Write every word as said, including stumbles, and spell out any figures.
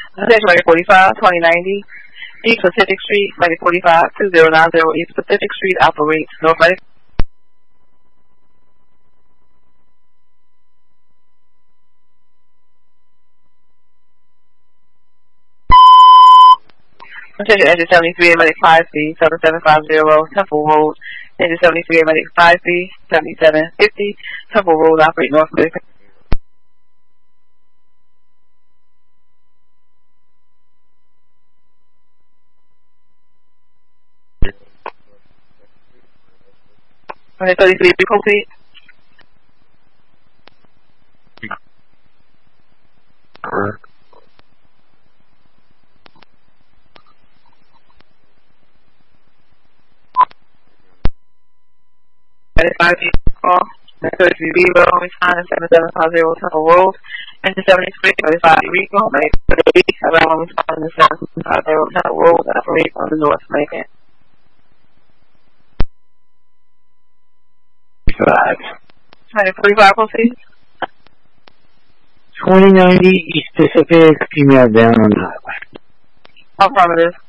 Attention, Medic forty-five, twenty ninety, East Pacific Street, Medic forty-five, two zero nine zero, East Pacific Street, operates North Medic. Attention, engine seventy-three, Medic five C, seven seven five zero, Temple Road. Engine seventy-three, Medic five C, seventy-seven fifty, Temple Road, operate North Medic. Medic thirty-three, complete. Correct. Medic five C, call. Medic thirty-three, Vivo, responding seven seven five zero, Temple Road. Engine seventy-three, thirty-five, Rico, Medic thirty-eight, around responding seven seven five zero, Temple Road, operate on the North Medic. Five. Medic forty-five, proceed. twenty ninety East Pacific, female down on the highway. Affirmative.